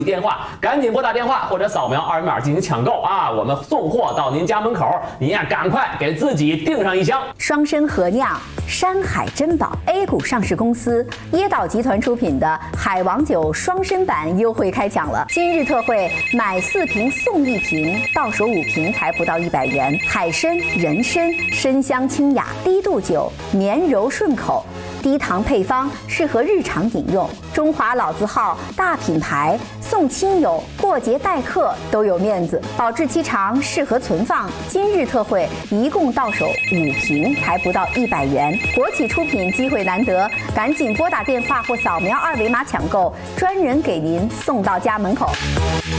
电话，赶紧拨打电话或者扫描二维码进行抢购啊！我们送货到您家门口，您呀赶快给自己订上一箱。 双参合酿山海珍宝 A 股上市公司椰岛集团出品的海王酒双参版优惠开抢了，今日特惠买4瓶送1瓶，到手5瓶才不到100元。海参、人参，参香清雅，低度酒，绵柔顺口。低糖配方，适合日常饮用。中华老字号大品牌，送亲友、过节待客都有面子。保质期长，适合存放。今日特惠，一共到手5瓶，才不到100元。国企出品，机会难得，赶紧拨打电话或扫描二维码抢购，专人给您送到家门口。